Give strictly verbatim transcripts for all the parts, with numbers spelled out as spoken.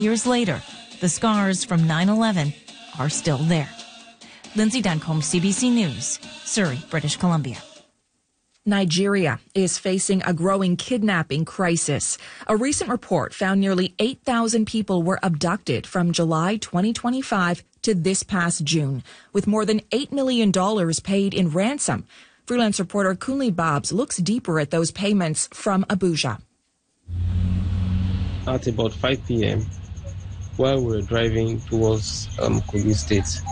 Years later, the scars from nine eleven are still there. Lindsay Duncombe, C B C News, Surrey, British Columbia. Nigeria is facing a growing kidnapping crisis. A recent report found nearly eight thousand people were abducted from July twenty twenty-five to this past June, with more than eight million dollars paid in ransom. Freelance reporter Kunle Babs looks deeper at those payments from Abuja. At about five p.m., while we were driving towards um, Kogi State,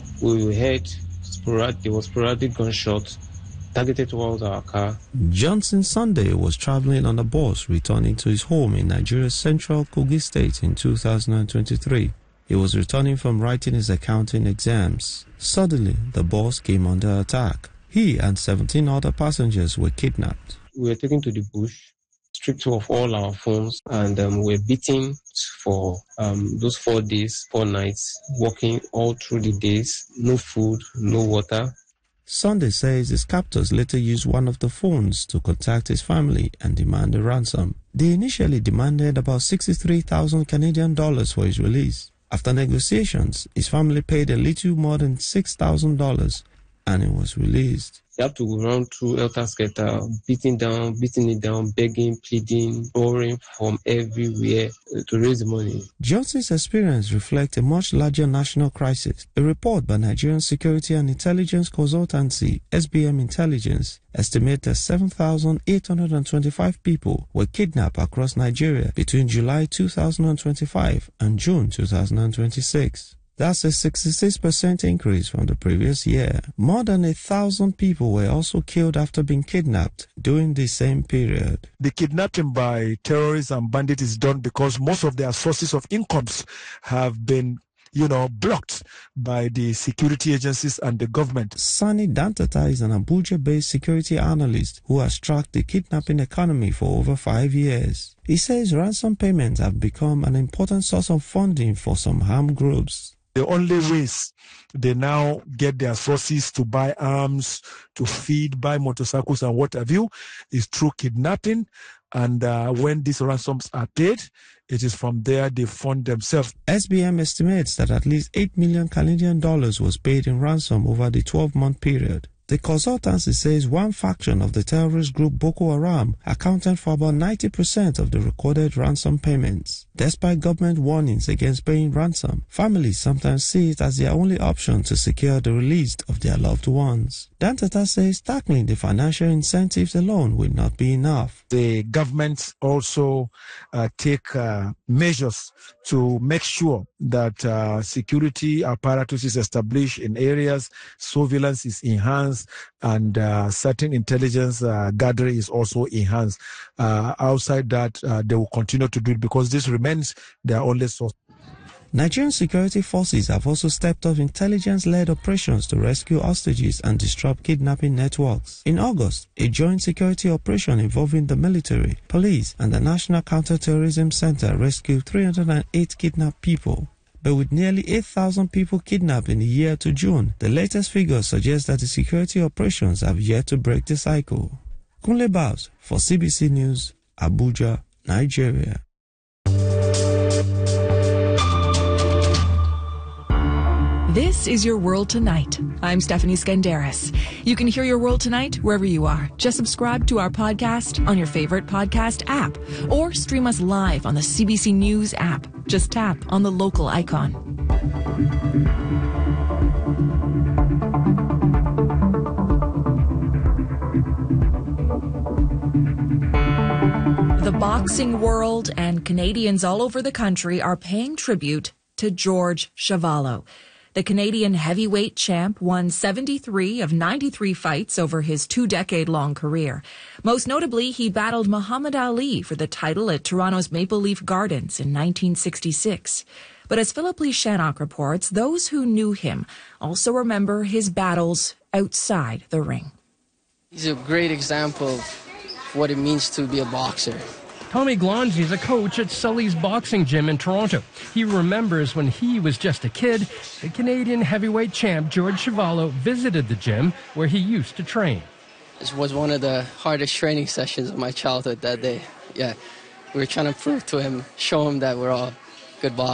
we heard sporadic, there was sporadic gunshots targeted towards our car. Johnson Sunday was traveling on a bus returning to his home in Nigeria's central Kogi State in two thousand twenty-three. He was returning from writing his accounting exams. Suddenly, the bus came under attack. He and seventeen other passengers were kidnapped. We were taken to the bush, stripped of all our phones, and um, were beaten for um, those four days, four nights, walking all through the days, no food, no water. Sunday says his captors later used one of the phones to contact his family and demand a ransom. They initially demanded about sixty-three thousand Canadian dollars for his release. After negotiations, his family paid a little more than six thousand dollars and he was released. You have to run through Elta Skelter, beating down, beating it down, begging, pleading, borrowing from everywhere to raise money. Johnson's experience reflects a much larger national crisis. A report by Nigerian Security and Intelligence Consultancy, S B M Intelligence, estimates that seven thousand eight hundred twenty-five people were kidnapped across Nigeria between July two thousand twenty-five and June two thousand twenty-six. That's a sixty-six percent increase from the previous year. More than a thousand people were also killed after being kidnapped during the same period. The kidnapping by terrorists and bandits is done because most of their sources of incomes have been, you know, blocked by the security agencies and the government. Sani Dantata is an Abuja-based security analyst who has tracked the kidnapping economy for over five years. He says ransom payments have become an important source of funding for some armed groups. The only ways they now get their sources to buy arms, to feed, buy motorcycles and what have you, is through kidnapping. And uh, when these ransoms are paid, it is from there they fund themselves. S B M estimates that at least eight million Canadian dollars was paid in ransom over the twelve-month period. The consultancy says one faction of the terrorist group Boko Haram accounted for about ninety percent of the recorded ransom payments. Despite government warnings against paying ransom, families sometimes see it as their only option to secure the release of their loved ones. Dantata says tackling the financial incentives alone will not be enough. The governments also uh, take uh, measures to make sure that uh, security apparatus is established in areas, surveillance is enhanced, and uh, certain intelligence uh, gathering is also enhanced. Uh, outside that, uh, they will continue to do it because this remains their only source. Nigerian security forces have also stepped up intelligence-led operations to rescue hostages and disrupt kidnapping networks. In August, a joint security operation involving the military, police, and the National Counter-Terrorism Center rescued three hundred eight kidnapped people. But with nearly eight thousand people kidnapped in the year to June, the latest figures suggest that the security operations have yet to break the cycle. Kunle Babs for C B C News, Abuja, Nigeria. This is Your World Tonight. I'm Stephanie Skandaris. You can hear Your World Tonight wherever you are. Just subscribe to our podcast on your favorite podcast app or stream us live on the C B C News app. Just tap on the local icon. The boxing world and Canadians all over the country are paying tribute to George Chuvalo. The Canadian heavyweight champ won seventy-three of ninety-three fights over his two-decade-long career. Most notably, he battled Muhammad Ali for the title at Toronto's Maple Leaf Gardens in nineteen sixty-six. But as Philip Lee Shannock reports, those who knew him also remember his battles outside the ring. He's a great example of what it means to be a boxer. Tommy Glonzi is a coach at Sully's Boxing Gym in Toronto. He remembers when he was just a kid, the Canadian heavyweight champ George Chuvalo visited the gym where he used to train. This was one of the hardest training sessions of my childhood that day. Yeah, we were trying to prove to him, show him that we're all good boxer.